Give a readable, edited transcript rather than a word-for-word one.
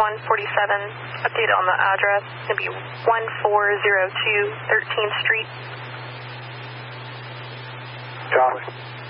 147. Update on the address. It's going to be 1402 13th Street. Charlie.